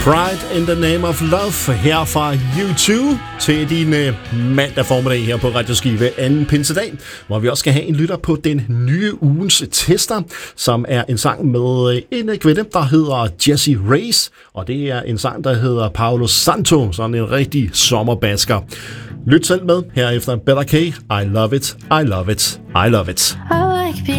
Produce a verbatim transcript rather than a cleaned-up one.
Pride in the Name of Love her fra U to til din øh, mandag formiddag her på Radio Skive anden pinsedag, hvor vi også skal have en lytter på den nye ugens tester, som er en sang med øh, en kvinde, der hedder Jessie Reyes, og det er en sang, der hedder Paolo Santo, sådan en rigtig sommerbasker. Lyt selv med her efter Better K. I love it, I love it, I love it.